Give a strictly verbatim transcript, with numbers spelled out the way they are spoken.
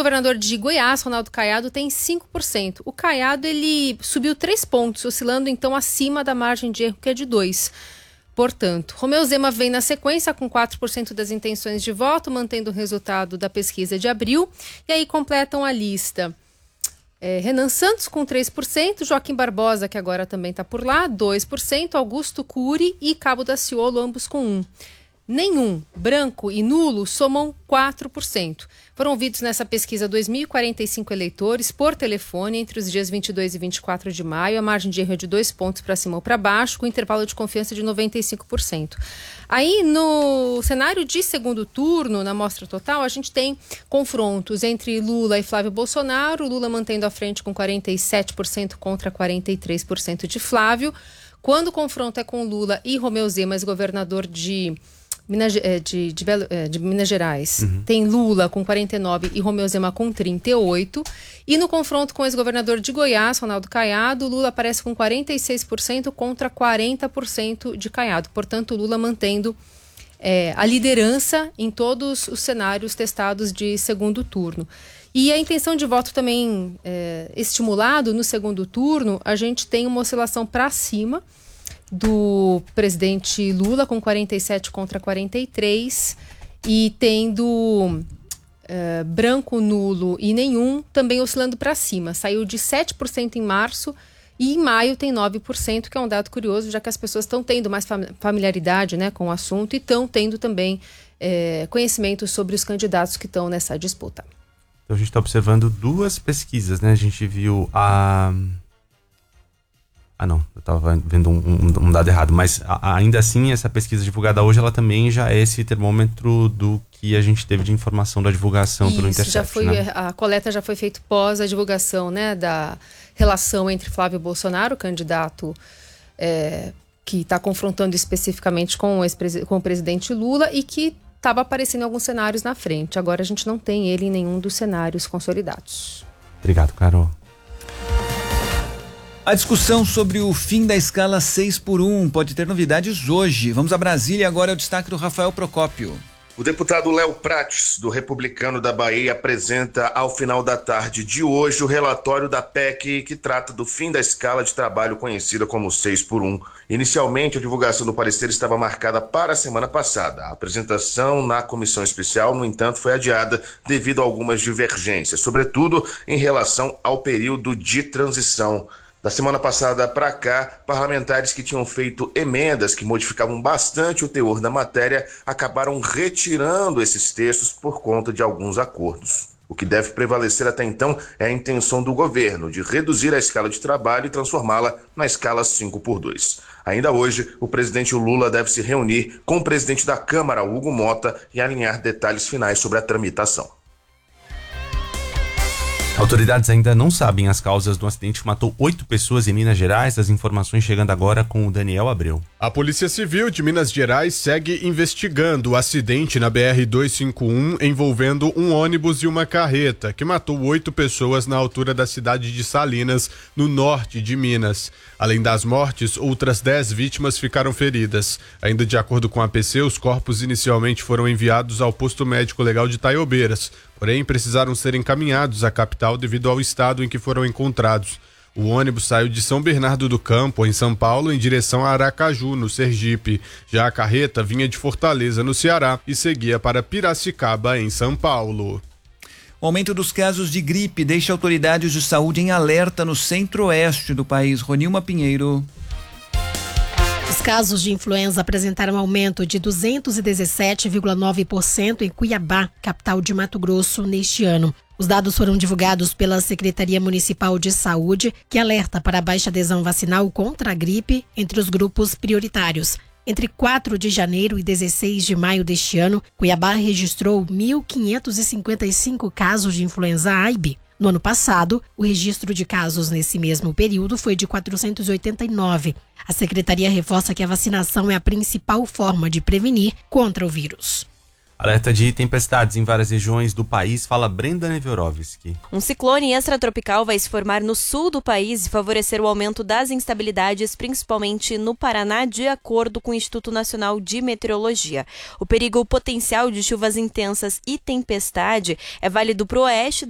ex-governador de Goiás, Ronaldo Caiado, tem cinco por cento. O Caiado ele subiu três pontos, oscilando então acima da margem de erro, que é de dois. Portanto, Romeu Zema vem na sequência com quatro por cento das intenções de voto, mantendo o resultado da pesquisa de abril. E aí completam a lista é, Renan Santos com três por cento, Joaquim Barbosa, que agora também está por lá, dois por cento, Augusto Cury e Cabo Daciolo, ambos com um por cento. Nenhum, branco e nulo somam quatro por cento. Foram ouvidos nessa pesquisa dois mil e quarenta e cinco eleitores por telefone entre os dias vinte e dois e vinte e quatro de maio. A margem de erro é de dois pontos para cima ou para baixo, com intervalo de confiança de noventa e cinco por cento. Aí, no cenário de segundo turno, na amostra total, a gente tem confrontos entre Lula e Flávio Bolsonaro. Lula mantendo a frente com quarenta e sete por cento contra quarenta e três por cento de Flávio. Quando o confronto é com Lula e Romeu Zema, ex-governador de... Minas, de, de, de Minas Gerais, uhum. Tem Lula com quarenta e nove e Romeu Zema com trinta e oito. E no confronto com o ex-governador de Goiás, Ronaldo Caiado, Lula aparece com quarenta e seis por cento contra quarenta por cento de Caiado. Portanto, Lula mantendo é, a liderança em todos os cenários testados de segundo turno. E a intenção de voto também é, estimulado no segundo turno, a gente tem uma oscilação para cima do presidente Lula, com quarenta e sete contra quarenta e três, e tendo uh, branco, nulo e nenhum, também oscilando para cima. Saiu de sete por cento em março e em maio tem nove por cento, que é um dado curioso, já que as pessoas estão tendo mais familiaridade, né, com o assunto e estão tendo também eh, conhecimento sobre os candidatos que estão nessa disputa. Então a gente está observando duas pesquisas, né? A gente viu a... Ah, não, eu estava vendo um, um, um dado errado, mas a, ainda assim essa pesquisa divulgada hoje, ela também já é esse termômetro do que a gente teve de informação da divulgação Isso, pelo Intercept, já foi, né? A coleta já foi feita pós a divulgação, né, da relação entre Flávio Bolsonaro, candidato é, que está confrontando especificamente com o, com o presidente Lula e que estava aparecendo em alguns cenários na frente. Agora a gente não tem ele em nenhum dos cenários consolidados. Obrigado, Carol. A discussão sobre o fim da escala seis por um pode ter novidades hoje. Vamos a Brasília, agora é o destaque do Rafael Procópio. O deputado Léo Prates, do Republicano da Bahia, apresenta ao final da tarde de hoje o relatório da P E C que trata do fim da escala de trabalho conhecida como seis por um. Inicialmente, a divulgação do parecer estava marcada para a semana passada. A apresentação na comissão especial, no entanto, foi adiada devido a algumas divergências, sobretudo em relação ao período de transição. Da semana passada para cá, parlamentares que tinham feito emendas que modificavam bastante o teor da matéria acabaram retirando esses textos por conta de alguns acordos. O que deve prevalecer até então é a intenção do governo de reduzir a escala de trabalho e transformá-la na escala cinco por dois. Ainda hoje, o presidente Lula deve se reunir com o presidente da Câmara, Hugo Mota, e alinhar detalhes finais sobre a tramitação. Autoridades ainda não sabem as causas do acidente que matou oito pessoas em Minas Gerais. As informações chegando agora com o Daniel Abreu. A Polícia Civil de Minas Gerais segue investigando o acidente na B R duzentos e cinquenta e um envolvendo um ônibus e uma carreta, que matou oito pessoas na altura da cidade de Salinas, no norte de Minas. Além das mortes, outras dez vítimas ficaram feridas. Ainda de acordo com a A P C, os corpos inicialmente foram enviados ao posto médico legal de Taiobeiras, porém precisaram ser encaminhados à capital devido ao estado em que foram encontrados. O ônibus saiu de São Bernardo do Campo, em São Paulo, em direção a Aracaju, no Sergipe. Já a carreta vinha de Fortaleza, no Ceará, e seguia para Piracicaba, em São Paulo. O aumento dos casos de gripe deixa autoridades de saúde em alerta no centro-oeste do país. Ronilma Pinheiro. Os casos de influenza apresentaram aumento de duzentos e dezessete vírgula nove por cento em Cuiabá, capital de Mato Grosso, neste ano. Os dados foram divulgados pela Secretaria Municipal de Saúde, que alerta para a baixa adesão vacinal contra a gripe entre os grupos prioritários. Entre quatro de janeiro e dezesseis de maio deste ano, Cuiabá registrou mil quinhentos e cinquenta e cinco casos de influenza A e B. No ano passado, o registro de casos nesse mesmo período foi de quatrocentos e oitenta e nove. A secretaria reforça que a vacinação é a principal forma de prevenir contra o vírus. Alerta de tempestades em várias regiões do país, fala Brenda Neverovski. Um ciclone extratropical vai se formar no sul do país e favorecer o aumento das instabilidades, principalmente no Paraná, de acordo com o Instituto Nacional de Meteorologia. O perigo potencial de chuvas intensas e tempestade é válido para o oeste